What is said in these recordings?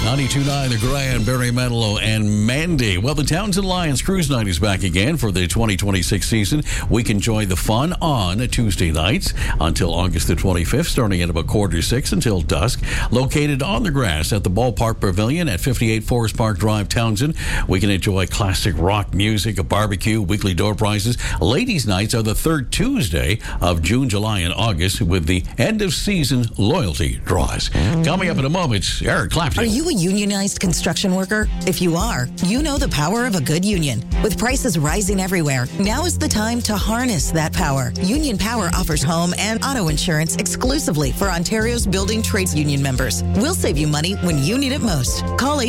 92.9 The Grand, Barry Manilow and Mandy. Well, the Townsend Lions Cruise Night is back again for the 2026 season. We can enjoy the fun on Tuesday nights until August the 25th, starting at about 5:45 until dusk. Located on the grass at the Ballpark Pavilion at 58 Forest Park Drive, Townsend. We can enjoy classic rock music, a barbecue, weekly door prizes. Ladies' nights are the third Tuesday of June, July, and August with the end-of-season loyalty draws. Coming up in a moment, Eric Clapton. Are you a unionized construction worker? If you are, you know the power of a good union. With prices rising everywhere, now is the time to harness that power. Union Power offers home and auto insurance exclusively for Ontario's building trades union members. We'll save you money when you need it most. Call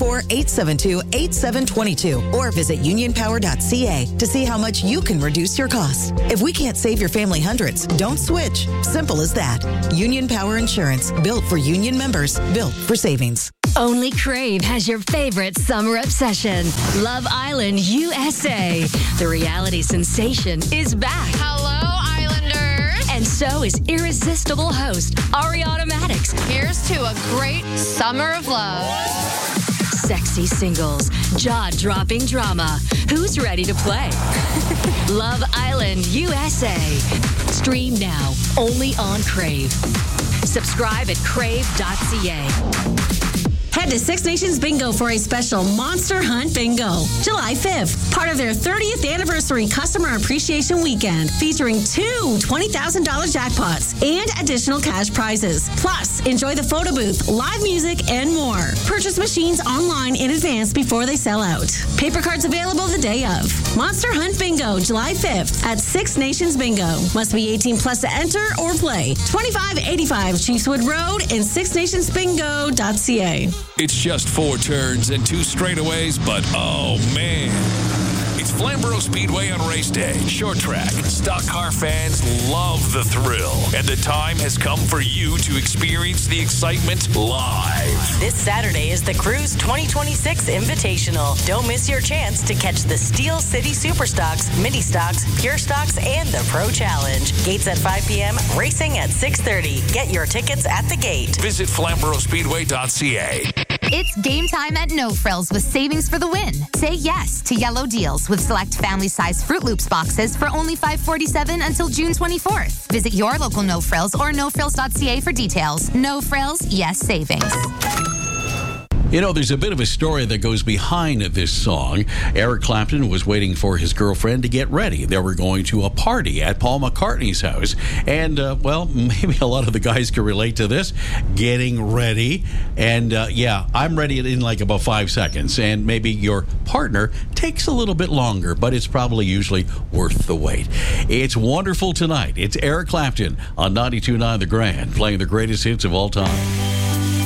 844-872-8722 or visit unionpower.ca to see how much you can reduce your costs. If we can't save your family hundreds, don't switch. Simple as that. Union Power Insurance, built for union members, built for savings. Only Crave has your favorite summer obsession. Love Island USA. The reality sensation is back. Hello, Islanders. And so is irresistible host Ariana Maddox. Here's to a great summer of love. Sexy singles, jaw-dropping drama. Who's ready to play? Love Island USA. Stream now, only on Crave. Subscribe at crave.ca. Head to Six Nations Bingo for a special Monster Hunt Bingo. July 5th, part of their 30th anniversary customer appreciation weekend, featuring two $20,000 jackpots and additional cash prizes. Plus, enjoy the photo booth, live music, and more. Purchase machines online in advance before they sell out. Paper cards available the day of. Monster Hunt Bingo, July 5th at Six Nations Bingo. Must be 18 plus to enter or play. 2585 Chiefswood Road and sixnationsbingo.ca. It's just 4 turns and 2 straightaways, but oh man. It's Flamborough Speedway on race day. Short track. Stock car fans love the thrill. And the time has come for you to experience the excitement live. This Saturday is the Cruise 2026 Invitational. Don't miss your chance to catch the Steel City Superstocks, Mini Stocks, Pure Stocks, and the Pro Challenge. Gates at 5 p.m., racing at 6:30. Get your tickets at the gate. Visit FlamboroughSpeedway.ca. It's game time at No Frills with savings for the win. Say yes to yellow deals with select family-size Fruit Loops boxes for only $5.47 until June 24th. Visit your local No Frills or nofrills.ca for details. No Frills, yes savings. You know, there's a bit of a story that goes behind this song. Eric Clapton was waiting for his girlfriend to get ready. They were going to a party at Paul McCartney's house. And, well, maybe a lot of the guys can relate to this. Getting ready. And, yeah, I'm ready in like about 5 seconds. And maybe your partner takes a little bit longer, but it's probably usually worth the wait. It's wonderful tonight. It's Eric Clapton on 92.9 The Grand, playing the greatest hits of all time.